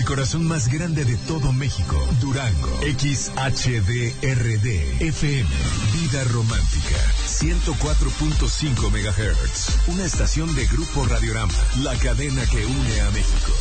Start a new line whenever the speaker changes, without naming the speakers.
el corazón más grande de todo México, Durango. XHDRD FM. Vida Romántica. 104.5 MHz. Una estación de Grupo Radiorama. La cadena que une a México.